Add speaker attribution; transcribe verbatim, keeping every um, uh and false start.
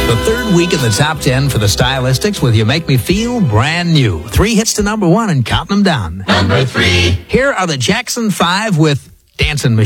Speaker 1: The third week in the top ten for the Stylistics with You Make Me Feel Brand New. Three hits to number one and counting them down.
Speaker 2: Number three.
Speaker 1: Here are the Jackson Five with Dancing Machine.